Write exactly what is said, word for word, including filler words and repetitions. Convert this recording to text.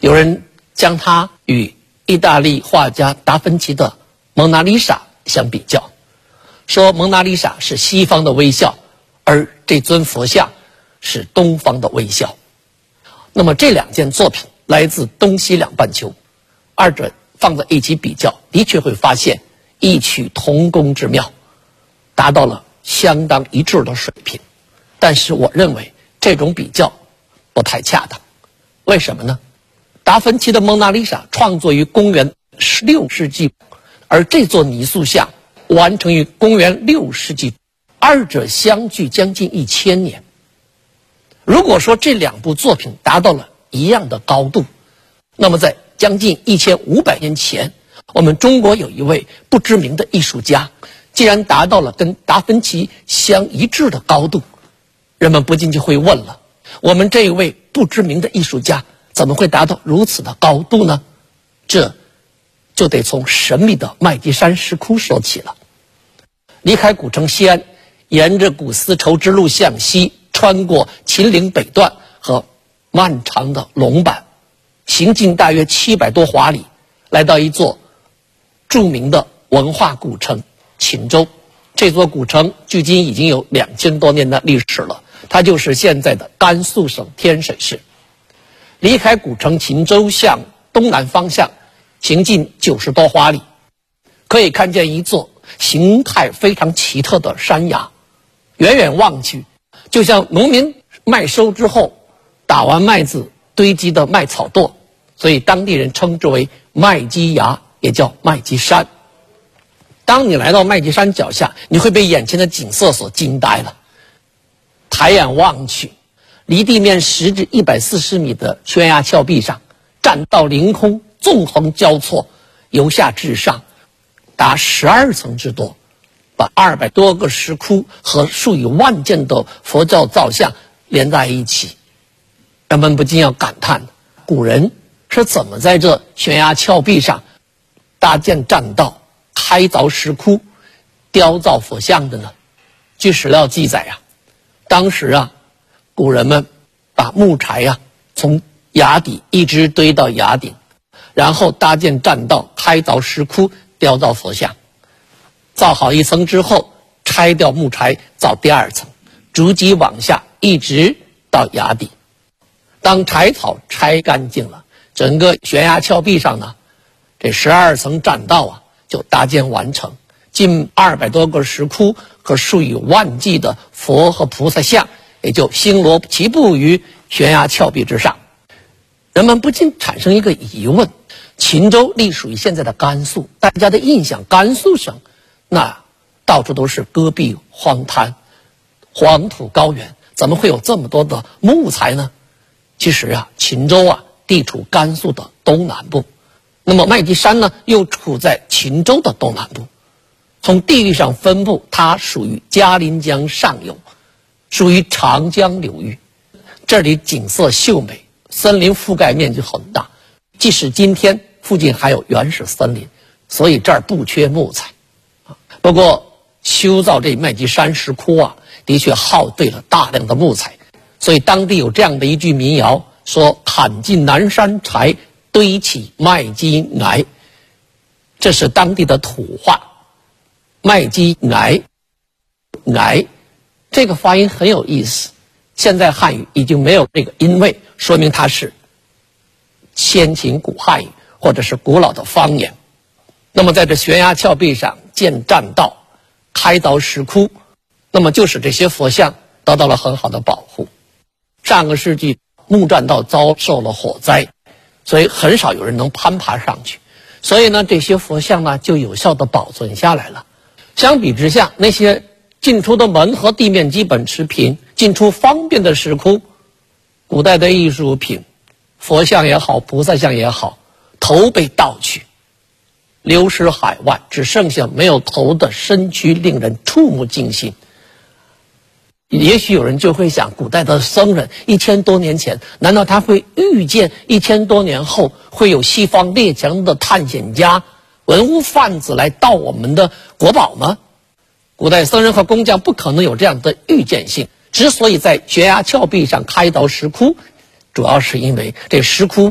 有人将它与意大利画家达芬奇的蒙娜丽莎相比较，说蒙娜丽莎是西方的微笑，而这尊佛像是东方的微笑。那么这两件作品来自东西两半球，二者放在一起比较，的确会发现异曲同工之妙，达到了相当一致的水平。但是我认为这种比较不太恰当。为什么呢？达芬奇的蒙娜丽莎创作于公元十六世纪，而这座泥塑像完成于公元六世纪，二者相距将近一千年。如果说这两部作品达到了一样的高度，那么在将近一千五百年前，我们中国有一位不知名的艺术家，既然达到了跟达芬奇相一致的高度，人们不禁就会问了，我们这位不知名的艺术家怎么会达到如此的高度呢？这就得从神秘的麦积山石窟说起了。离开古城西安，沿着古丝绸之路向西，穿过秦岭北段和漫长的龙坂，行进大约七百多华里，来到一座著名的文化古城秦州。这座古城距今已经有两千多年的历史了，它就是现在的甘肃省天水市。离开古城秦州，向东南方向行进九十多华里，可以看见一座形态非常奇特的山崖，远远望去，就像农民麦收之后打完麦子堆积的麦草垛，所以当地人称之为麦积崖，也叫麦积山。当你来到麦积山脚下，你会被眼前的景色所惊呆了。抬眼望去，离地面十至一百四十米的悬崖峭壁上，栈道凌空，纵横交错，由下至上达十二层之多，把二百多个石窟和数以万件的佛教造像连在一起。人们不禁要感叹，古人是怎么在这悬崖峭壁上搭建栈道、开凿石窟、雕造佛像的呢？据史料记载啊，当时啊，古人们把木柴呀、啊、从崖底一直堆到崖顶，然后搭建栈道、开凿石窟、雕造佛像。造好一层之后，拆掉木柴，造第二层，逐级往下，一直到崖底。当柴草拆干净了，整个悬崖峭壁上呢，这十二层栈道啊就搭建完成，近二百多个石窟和数以万计的佛和菩萨像也就星罗棋布于悬崖峭壁之上。人们不禁产生一个疑问，秦州隶属于现在的甘肃，大家的印象甘肃省那到处都是戈壁荒滩、黄土高原，怎么会有这么多的木材呢？其实啊，秦州啊地处甘肃的东南部，那么麦积山呢又处在秦州的东南部。从地域上分布，它属于嘉陵江上游，属于长江流域。这里景色秀美，森林覆盖面积很大，即使今天附近还有原始森林，所以这儿不缺木材。不过修造这麦积山石窟啊，的确耗费了大量的木材，所以当地有这样的一句民谣，说砍尽南山柴，堆起麦积崖。这是当地的土话。麦积崖，崖这个发音很有意思，现在汉语已经没有这个音位，说明它是先秦古汉语或者是古老的方言。那么在这悬崖峭壁上建栈道、开凿石窟，那么就使这些佛像得到了很好的保护。上个世纪木栈道遭受了火灾，所以很少有人能攀爬上去，所以呢这些佛像呢就有效地保存下来了。相比之下，那些进出的门和地面基本持平、进出方便的石窟，古代的艺术品，佛像也好，菩萨像也好，头被盗去，流失海外，只剩下没有头的身躯，令人触目惊心。也许有人就会想，古代的僧人一千多年前，难道他会预见一千多年后会有西方列强的探险家、文物贩子来盗我们的国宝吗？古代僧人和工匠不可能有这样的预见性。之所以在悬崖峭壁上开凿石窟，主要是因为这石窟